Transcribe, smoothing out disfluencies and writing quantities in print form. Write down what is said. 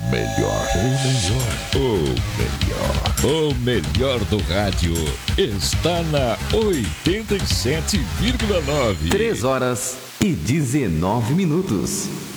melhor. O melhor do rádio está na 87,9. 3 horas e 19 minutos.